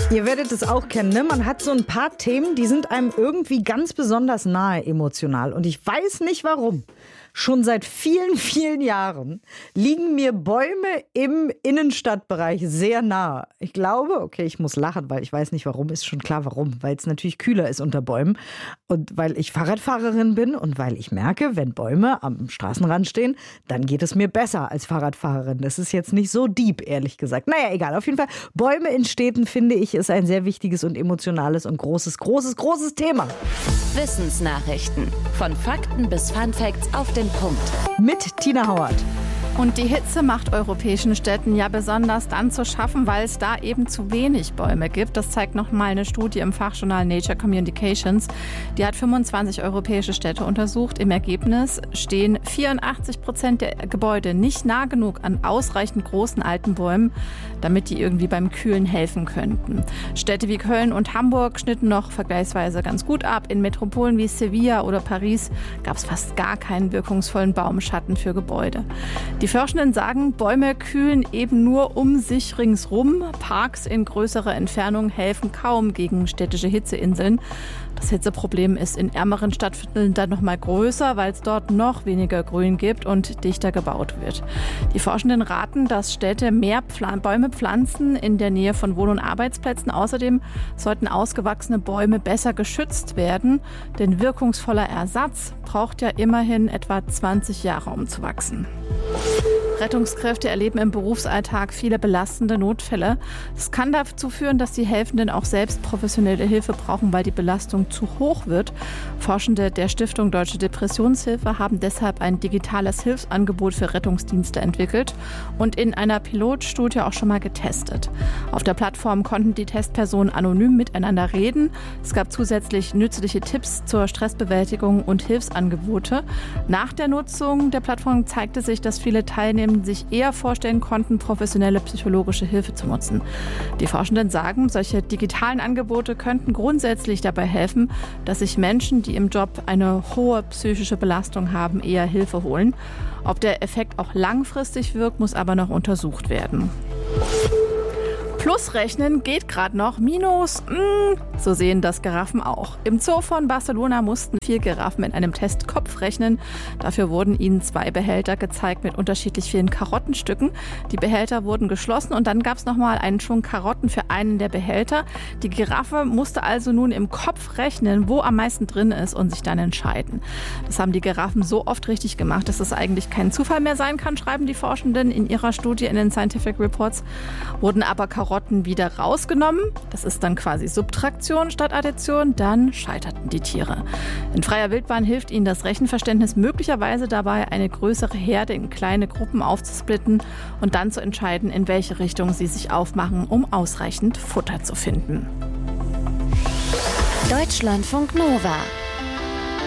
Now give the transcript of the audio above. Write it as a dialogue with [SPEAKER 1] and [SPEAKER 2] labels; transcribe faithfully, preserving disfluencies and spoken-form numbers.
[SPEAKER 1] Ihr werdet es auch kennen, ne? Man hat so ein paar Themen, die sind einem irgendwie ganz besonders nahe emotional. Und ich weiß nicht warum. Schon seit vielen, vielen Jahren liegen mir Bäume im Innenstadtbereich sehr nah. Ich glaube, okay, ich muss lachen, weil ich weiß nicht warum, ist schon klar warum. Weil es natürlich kühler ist unter Bäumen und weil ich Fahrradfahrerin bin und weil ich merke, wenn Bäume am Straßenrand stehen, dann geht es mir besser als Fahrradfahrerin. Das ist jetzt nicht so deep, ehrlich gesagt. Naja, egal. Auf jeden Fall, Bäume in Städten, finde ich, ist ein sehr wichtiges und emotionales und großes, großes, großes Thema.
[SPEAKER 2] Wissensnachrichten. Von Fakten bis Funfacts auf den Punkt.
[SPEAKER 1] Mit Tina Hauert.
[SPEAKER 3] Und die Hitze macht europäischen Städten ja besonders dann zu schaffen, weil es da eben zu wenig Bäume gibt. Das zeigt nochmal eine Studie im Fachjournal Nature Communications. Die hat fünfundzwanzig europäische Städte untersucht. Im Ergebnis stehen vierundachtzig Prozent der Gebäude nicht nah genug an ausreichend großen alten Bäumen, damit die irgendwie beim Kühlen helfen könnten. Städte wie Köln und Hamburg schnitten noch vergleichsweise ganz gut ab. In Metropolen wie Sevilla oder Paris gab es fast gar keinen wirkungsvollen Baumschatten für Gebäude. Die Forschenden sagen, Bäume kühlen eben nur um sich ringsrum. Parks in größerer Entfernung helfen kaum gegen städtische Hitzeinseln. Das Hitzeproblem ist in ärmeren Stadtvierteln dann noch mal größer, weil es dort noch weniger Grün gibt und dichter gebaut wird. Die Forschenden raten, dass Städte mehr Pfl- Bäume pflanzen in der Nähe von Wohn- und Arbeitsplätzen. Außerdem sollten ausgewachsene Bäume besser geschützt werden, denn wirkungsvoller Ersatz braucht ja immerhin etwa zwanzig Jahre, um zu wachsen. Rettungskräfte erleben im Berufsalltag viele belastende Notfälle. Das kann dazu führen, dass die Helfenden auch selbst professionelle Hilfe brauchen, weil die Belastung zu hoch wird. Forschende der Stiftung Deutsche Depressionshilfe haben deshalb ein digitales Hilfsangebot für Rettungsdienste entwickelt und in einer Pilotstudie auch schon mal getestet. Auf der Plattform konnten die Testpersonen anonym miteinander reden. Es gab zusätzlich nützliche Tipps zur Stressbewältigung und Hilfsangebote. Nach der Nutzung der Plattform zeigte sich, dass viele Teilnehmer sich eher vorstellen konnten, professionelle psychologische Hilfe zu nutzen. Die Forschenden sagen, solche digitalen Angebote könnten grundsätzlich dabei helfen, dass sich Menschen, die im Job eine hohe psychische Belastung haben, eher Hilfe holen. Ob der Effekt auch langfristig wirkt, muss aber noch untersucht werden. Plus rechnen geht gerade noch. Minus, mh, so sehen das Giraffen auch. Im Zoo von Barcelona mussten vier Giraffen in einem Test Kopf rechnen. Dafür wurden ihnen zwei Behälter gezeigt mit unterschiedlich vielen Karottenstücken. Die Behälter wurden geschlossen und dann gab es nochmal einen Schwung Karotten für einen der Behälter. Die Giraffe musste also nun im Kopf rechnen, wo am meisten drin ist und sich dann entscheiden. Das haben die Giraffen so oft richtig gemacht, dass es eigentlich kein Zufall mehr sein kann, schreiben die Forschenden in ihrer Studie in den Scientific Reports. Wurden aber Karotten wieder rausgenommen, das ist dann quasi Subtraktion statt Addition, dann scheiterten die Tiere. In freier Wildbahn hilft ihnen das Rechenverständnis möglicherweise dabei, eine größere Herde in kleine Gruppen aufzusplitten und dann zu entscheiden, in welche Richtung sie sich aufmachen, um ausreichend Futter zu finden.
[SPEAKER 2] Deutschlandfunk Nova